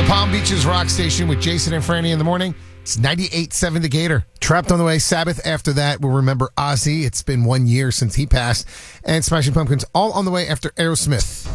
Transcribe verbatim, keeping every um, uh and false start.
Palm Beaches Rock Station with Jason and Franny in the morning. It's ninety-eight point seven The Gator. Trapped on the Way, Sabbath. After that, we'll remember Ozzy. It's been one year since he passed. And Smashing Pumpkins all on the way after Aerosmith.